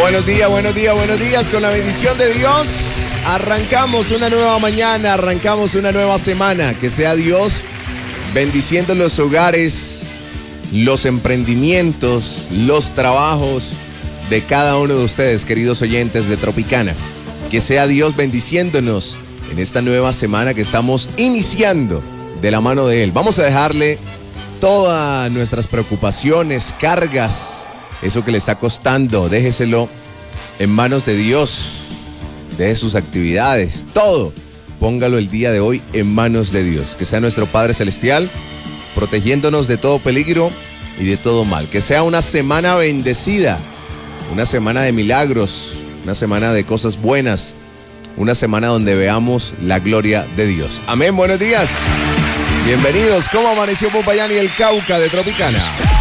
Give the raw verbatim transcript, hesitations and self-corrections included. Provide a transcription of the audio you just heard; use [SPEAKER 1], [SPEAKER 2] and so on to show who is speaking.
[SPEAKER 1] Buenos días, buenos días, buenos días. Con la bendición de Dios, arrancamos una nueva mañana, arrancamos una nueva semana. Que sea Dios bendiciendo los hogares, los emprendimientos, los trabajos de cada uno de ustedes, queridos oyentes de Tropicana. Que sea Dios bendiciéndonos en esta nueva semana que estamos iniciando de la mano de Él. Vamos a dejarle todas nuestras preocupaciones, cargas, eso que le está costando, déjeselo en manos de Dios. Deje sus actividades, todo, póngalo el día de hoy en manos de Dios. Que sea nuestro Padre Celestial protegiéndonos de todo peligro y de todo mal. Que sea una semana bendecida, una semana de milagros, una semana de cosas buenas, una semana donde veamos la gloria de Dios. Amén, buenos días. Bienvenidos. ¿Cómo amaneció Popayán y el Cauca de Tropicana?